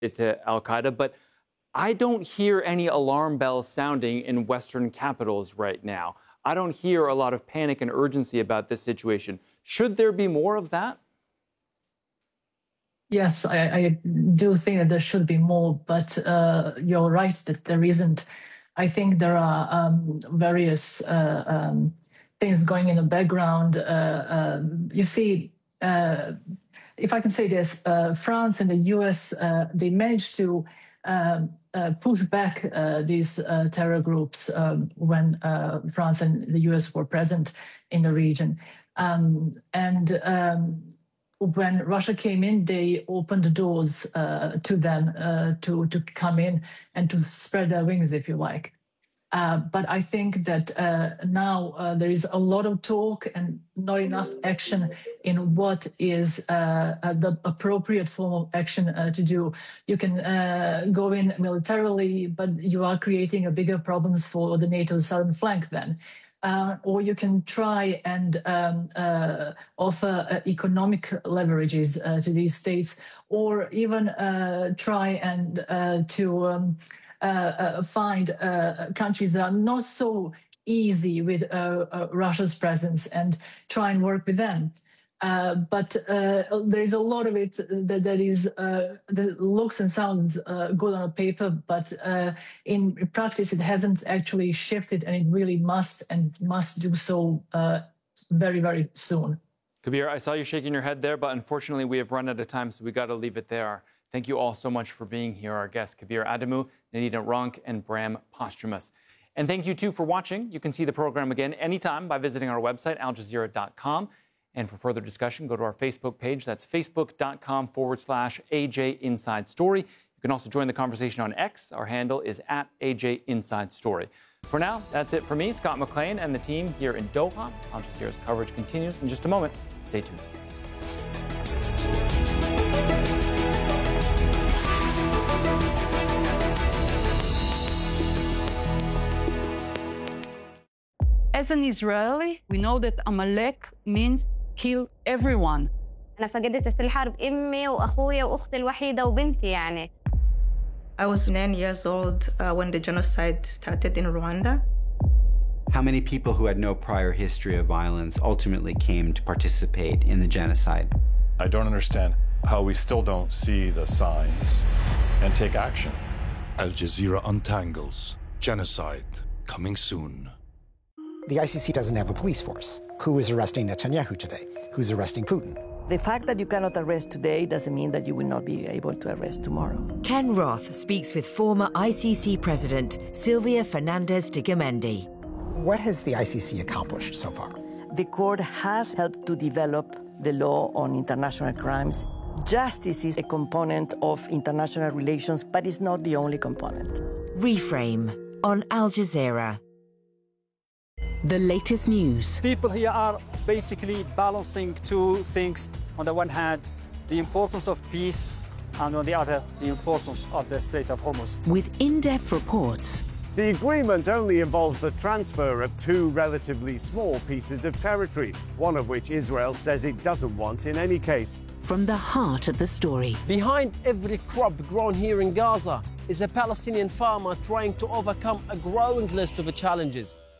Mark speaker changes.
Speaker 1: to al-Qaeda, but I don't hear any alarm bells sounding in Western capitals right now. I don't hear a lot of panic and urgency about this situation. Should there be more of that?
Speaker 2: Yes, I do think that there should be more, but you're right that there isn't. I think there are various things going in the background. You see, if I can say this, France and the US, they managed to push back these terror groups when France and the US were present in the region. When Russia came in, they opened the doors to them to come in and to spread their wings, if you like. But I think that now there is a lot of talk and not enough action in what is the appropriate form of action to do. You can go in militarily, but you are creating a bigger problems for the NATO southern flank then. Or you can try and offer economic leverages to these states, or even try and to find countries that are not so easy with Russia's presence and try and work with them. But there is a lot of it that looks and sounds good on paper, but in practice it hasn't actually shifted, and it really must do so very, very soon.
Speaker 1: Kabir, I saw you shaking your head there, but unfortunately we have run out of time, so we got to leave it there. Thank you all so much for being here, our guests, Kabir Adamu, Nadina Ronk, and Bram Posthumus. And thank you, too, for watching. You can see the program again anytime by visiting our website, aljazeera.com. And for further discussion, go to our Facebook page. That's facebook.com/AJ Inside Story. You can also join the conversation on X. Our handle is @AJ Inside Story. For now, that's it for me, Scott McLean, and the team here in Doha. Al Jazeera's coverage continues in just a moment. Stay tuned.
Speaker 3: As an Israeli, we know that Amalek means kill everyone.
Speaker 4: أنا فقدت في الحرب أمي وأخويا وأختي الوحيدة وبنتي يعني.
Speaker 5: I was 9 years old when the genocide started in Rwanda.
Speaker 6: How many people who had no prior history of violence ultimately came to participate in the genocide?
Speaker 7: I don't understand how we still don't see the signs and take action.
Speaker 8: Al Jazeera untangles. Genocide coming soon.
Speaker 9: The ICC doesn't have a police force. Who is arresting Netanyahu today? Who's arresting Putin?
Speaker 10: The fact that you cannot arrest today doesn't mean that you will not be able to arrest tomorrow.
Speaker 11: Ken Roth speaks with former ICC President Sylvia Fernandez de Gamendi.
Speaker 9: What has the ICC accomplished so far?
Speaker 10: The court has helped to develop the law on international crimes. Justice is a component of international relations, but it's not the only component.
Speaker 11: Reframe on Al Jazeera. The latest news.
Speaker 12: People here are basically balancing two things. On the one hand, the importance of peace, and on the other, the importance of the Strait of Hormuz.
Speaker 11: With in-depth reports.
Speaker 13: The agreement only involves the transfer of two relatively small pieces of territory, one of which Israel says it doesn't want in any case.
Speaker 11: From the heart of the story.
Speaker 14: Behind every crop grown here in Gaza is a Palestinian farmer trying to overcome a growing list of challenges.